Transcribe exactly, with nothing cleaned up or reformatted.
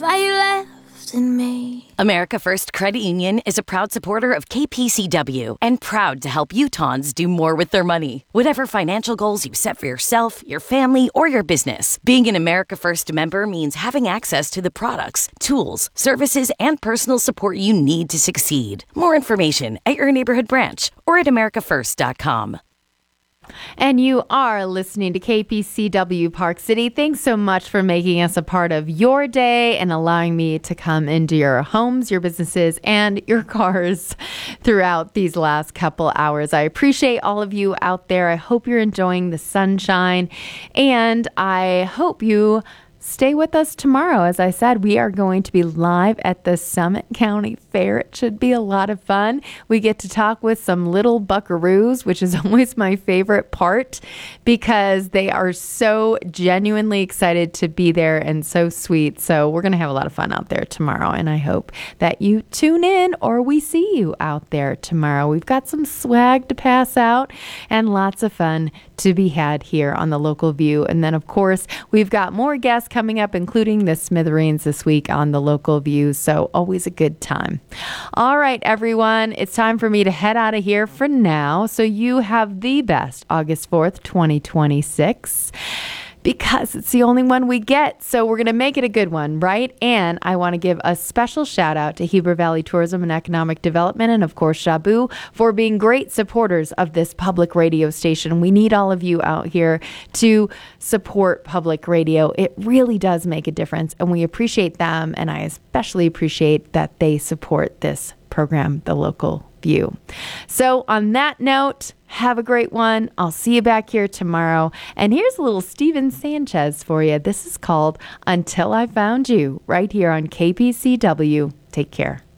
Why you left in me? America First Credit Union is a proud supporter of K P C W and proud to help Utahns do more with their money. Whatever financial goals you set for yourself, your family, or your business, being an America First member means having access to the products, tools, services, and personal support you need to succeed. More information at your neighborhood branch or at america first dot com. And you are listening to K P C W Park City. Thanks so much for making us a part of your day and allowing me to come into your homes, your businesses, and your cars throughout these last couple hours. I appreciate all of you out there. I hope you're enjoying the sunshine, and I hope you stay with us tomorrow. As I said, we are going to be live at the Summit County Fair. It should be a lot of fun. We get to talk with some little buckaroos, which is always my favorite part because they are so genuinely excited to be there and so sweet. So we're going to have a lot of fun out there tomorrow, and I hope that you tune in or we see you out there tomorrow. We've got some swag to pass out and lots of fun to be had here on the Local View. And then, of course, we've got more guests coming up, including the Smithereens this week on the Local View. So always a good time. All right, everyone, it's time for me to head out of here for now. So you have the best August fourth, twenty twenty-six. Because it's the only one we get. So we're going to make it a good one, right? And I want to give a special shout out to Heber Valley Tourism and Economic Development and, of course, Shabu for being great supporters of this public radio station. We need all of you out here to support public radio. It really does make a difference, and we appreciate them. And I especially appreciate that they support this program, The Local View. So on that note, have a great one. I'll see you back here tomorrow. And here's a little Steven Sanchez for you. This is called Until I Found You, right here on K P C W. Take care.